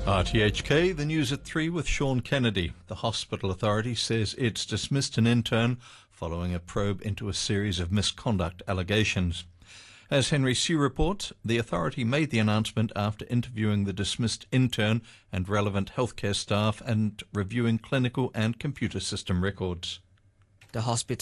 RTHK, the news at 3 with Sean Kennedy. The hospital authority says it's dismissed an intern following a probe into a series of misconduct allegations. As Henry Sue reports, the authority made the announcement after interviewing the dismissed intern and relevant healthcare staff and reviewing clinical and computer system records. The hospital